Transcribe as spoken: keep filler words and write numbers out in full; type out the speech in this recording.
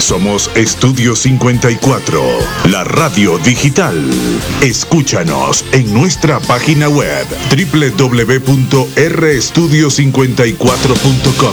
Somos Estudio cincuenta y cuatro, la radio digital. Escúchanos en nuestra página web doble u doble u doble u punto r estudio cincuenta y cuatro punto com.